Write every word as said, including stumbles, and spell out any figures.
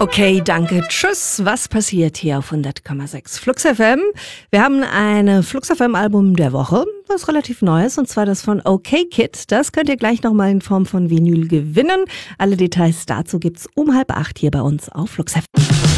Okay, danke. Tschüss. Was passiert hier auf hundert Komma sechs Flux F M? Wir haben ein Flux F M Album der Woche, was relativ neu ist, und zwar das von Okay Kid. Das könnt ihr gleich nochmal in Form von Vinyl gewinnen. Alle Details dazu gibt's um halb acht hier bei uns auf Flux F M.